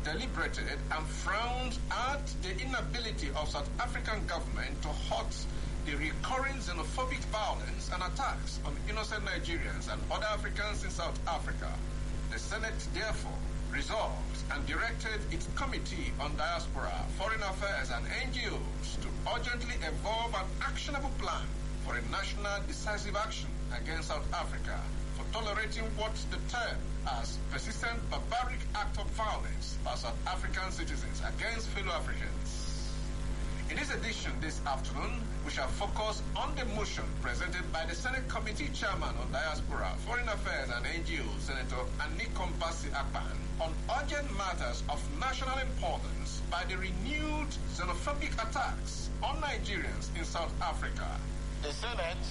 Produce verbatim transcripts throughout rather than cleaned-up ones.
deliberated and frowned at the inability of South African government to halt the recurring xenophobic violence and attacks on innocent Nigerians and other Africans in South Africa. The Senate therefore resolved and directed its Committee on Diaspora, Foreign Affairs and N G Os to urgently evolve an actionable plan for a national decisive action against South Africa for tolerating what the term as persistent barbaric act of violence by South African citizens against fellow Africans. In this edition this afternoon, we shall focus on the motion presented by the Senate Committee Chairman on Diaspora, Foreign Affairs and N G Os, Senator Anikompasi Akpan, on urgent matters of national importance by the renewed xenophobic attacks on Nigerians in South Africa. The Senate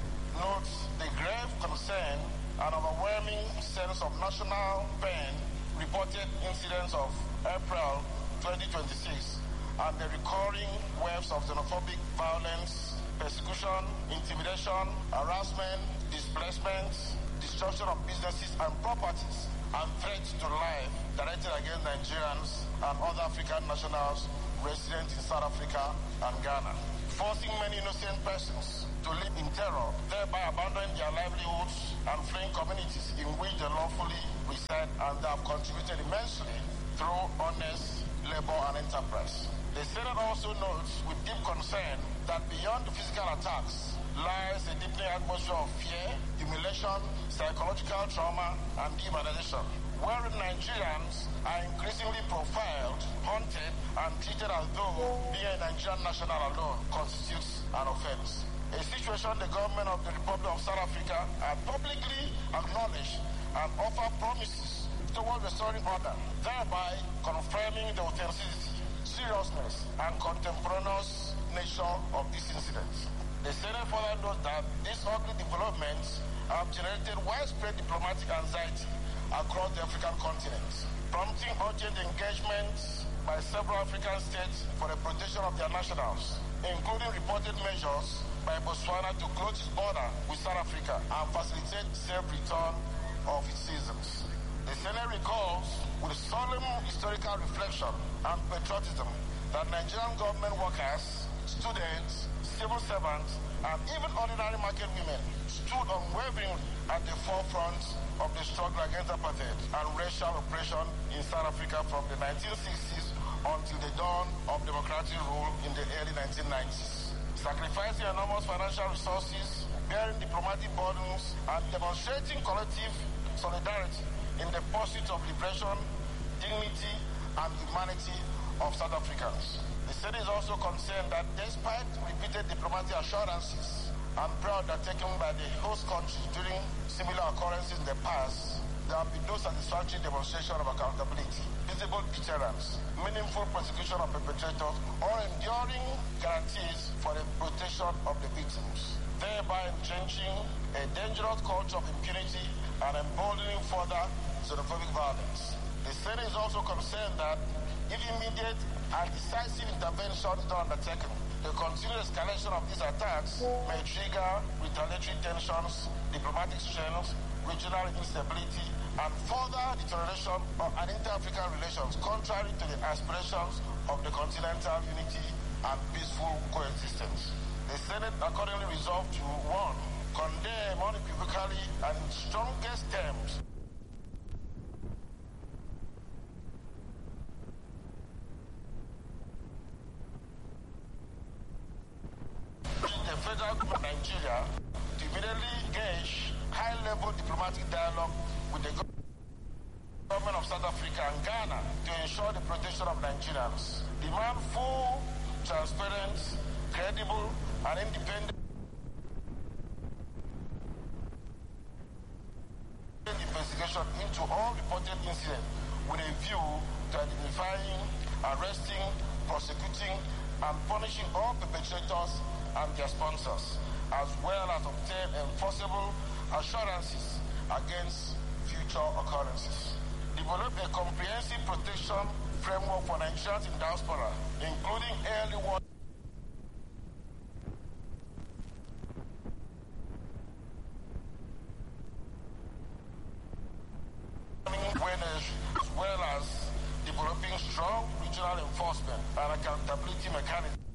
notes the grave concern and overwhelming sense of national pain reported incidents of April twenty twenty-six and the recurring waves of xenophobic violence, persecution, intimidation, harassment, displacement, destruction of businesses and properties, and threats to life directed against Nigerians and other African nationals resident in South Africa and Ghana, forcing many innocent persons to live in terror, thereby abandoning their livelihoods and fleeing communities in which they lawfully reside and have contributed immensely through honest labor and enterprise. The Senate also notes with deep concern that beyond the physical attacks lies a deepening atmosphere of fear, humiliation, psychological trauma, and demonization, wherein Nigerians are increasingly profiled, haunted, and treated as though being a Nigerian national alone constitutes an offense. A situation the government of the Republic of South Africa has publicly acknowledged and offer promises towards restoring order, thereby confirming the authenticity, seriousness, and contemporaneous nature of this incident. The Senate further notes that these ugly developments have generated widespread diplomatic anxiety across the African continent, prompting urgent engagement by several African states for the protection of their nationals, including reported measures by Botswana to close its border with South Africa and facilitate safe return of its citizens. The Senate recalls with solemn historical reflection and patriotism that Nigerian government workers, students, civil servants, and even ordinary market women stood unwaveringly at the forefront of the struggle against apartheid and racial oppression in South Africa from the nineteen sixties until the dawn of democratic rule in the early nineteen nineties. Sacrificing enormous financial resources, bearing diplomatic burdens, and demonstrating collective solidarity in the pursuit of liberation, dignity, and humanity of South Africans. The Senate is also concerned that despite repeated diplomatic assurances and prayer undertaken by the host countries during similar occurrences in the past, there have been no satisfactory demonstration of accountability, visible deterrence, meaningful prosecution of perpetrators, or enduring guarantees for the protection of the victims, thereby entrenching a dangerous culture of impunity and emboldening further xenophobic violence. The Senate is also concerned that if immediate and decisive intervention is not undertaken, the continued escalation of these attacks may trigger retaliatory tensions, diplomatic strains, regional instability, and further deterioration of an inter-African relations contrary to the aspirations of the continental unity and peaceful coexistence. The Senate accordingly resolved to, one, condemn unequivocally and in strongest terms the federal government of Nigeria to immediately engage high-level diplomatic dialogue with the government of South Africa and Ghana to ensure the protection of Nigerians. Demand full, transparent, credible, and independent investigation into all reported incidents with a view to identifying, arresting, prosecuting, and punishing all perpetrators and their sponsors, as well as obtain enforceable assurances against future occurrences. Develop a comprehensive protection framework for Nigerians in diaspora, including early warning awareness, as well as developing operational enforcement and accountability mechanism.